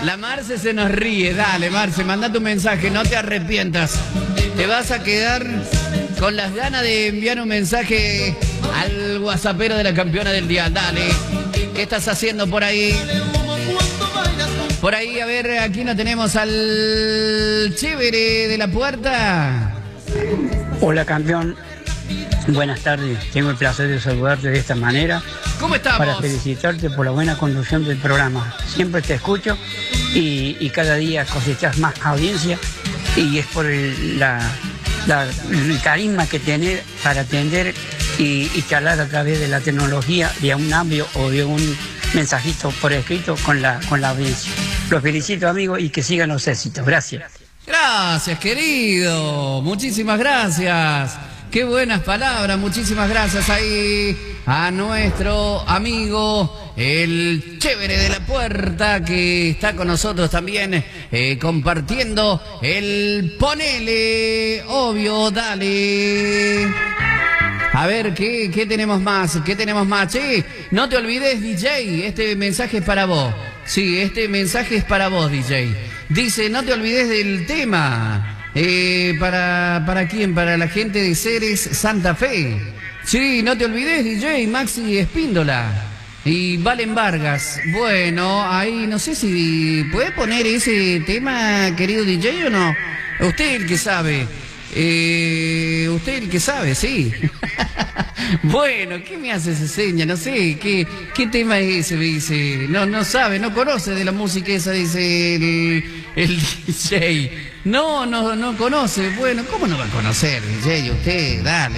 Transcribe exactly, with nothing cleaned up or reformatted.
La Marce se nos ríe. Dale, Marce, manda tu mensaje, no te arrepientas. Te vas a quedar con las ganas de enviar un mensaje al WhatsAppero de la campeona del día. Dale, ¿qué estás haciendo por ahí? Por ahí, a ver, aquí no tenemos al chévere de la puerta. Hola, campeón. Buenas tardes. Tengo el placer de saludarte de esta manera. ¿Cómo estamos? Para felicitarte por la buena conducción del programa. Siempre te escucho y, y cada día cosechas más audiencia y es por el, la, la, el carisma que tenés para atender y, y charlar a través de la tecnología de un audio o de un mensajito por escrito con la, con la audiencia. Los felicito, amigos, y que sigan los éxitos. Gracias. Gracias, querido. Muchísimas gracias. Qué buenas palabras. Muchísimas gracias ahí a nuestro amigo, el chévere de la puerta, que está con nosotros también eh, compartiendo el ponele, obvio, dale. A ver, ¿qué, qué tenemos más? ¿Qué tenemos más? Che, no te olvides, D J, este mensaje es para vos. Sí, este mensaje es para vos, D J. Dice, no te olvides del tema. Eh, ¿para, ¿Para quién? Para la gente de Ceres Santa Fe. Sí, no te olvides, D J, Maxi Espíndola. Y Valen Vargas. Bueno, ahí no sé si puede poner ese tema, querido D J, o no. Usted el que sabe. Eh, usted el que sabe, sí. Bueno, ¿qué me hace esa seña? No sé, ¿qué, qué tema es ese? Me dice, no, no sabe, no conoce de la música esa, dice el, el D J. No, no, no conoce. Bueno, ¿cómo no va a conocer, D J? Usted, dale.